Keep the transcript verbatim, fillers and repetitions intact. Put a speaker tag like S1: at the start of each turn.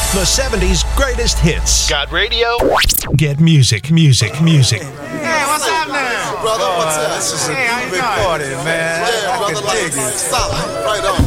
S1: The seventies greatest hits.
S2: Got radio?
S1: Get music, music, music.
S3: Hey, what's happening?
S4: Brother, what's up?
S3: This is a hey, big party, man.
S4: Yeah, brother, like, solid. Right on.